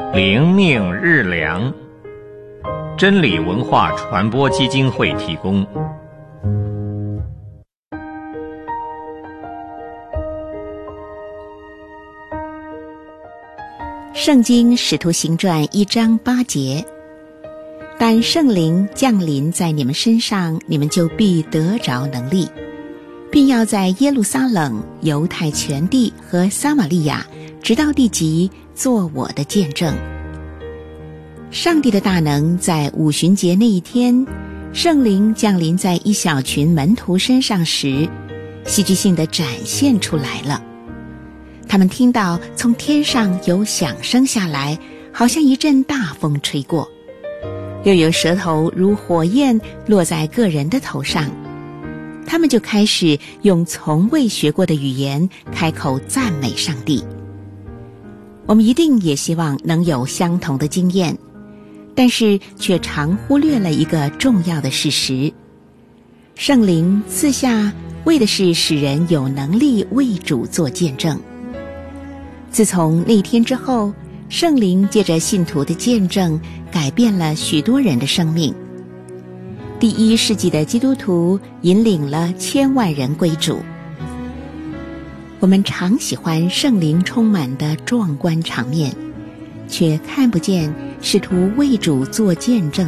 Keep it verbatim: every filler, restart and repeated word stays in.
灵命日粮，真理文化传播基金会提供。 圣经使徒行传一章八节，但圣灵降临在你们身上，你们就必得着能力，并要在耶路撒冷、犹太全地和撒玛利亚，直到地极，做我的见证。上帝的大能在五旬节那一天，圣灵降临在一小群门徒身上时，戏剧性地展现出来了。他们听到从天上有响声下来，好像一阵大风吹过，又有舌头如火焰落在个人的头上，他们就开始用从未学过的语言开口赞美上帝。我们一定也希望能有相同的经验，但是却常忽略了一个重要的事实：圣灵赐下为的是使人有能力为主做见证。自从那天之后，圣灵借着信徒的见证改变了许多人的生命。第一世纪的基督徒引领了千万人归主。我们常喜欢圣灵充满的壮观场面，却看不见使徒为主做见证